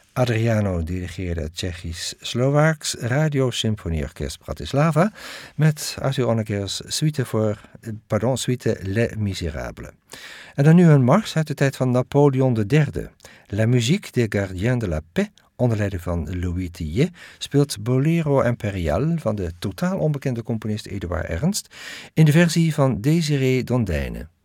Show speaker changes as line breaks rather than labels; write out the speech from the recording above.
Adriano dirigeerde het Tsjechisch-Slowaaks Radio-Symfonieorkest Bratislava met Arthur Honegger's suite Les Misérables. En dan nu een mars uit de tijd van Napoleon III. La musique des gardiens de la paix, onder leiding van Louis Tillet, speelt Bolero Imperial van de totaal onbekende componist Eduard Ernst in de versie van Désiré Dondaine.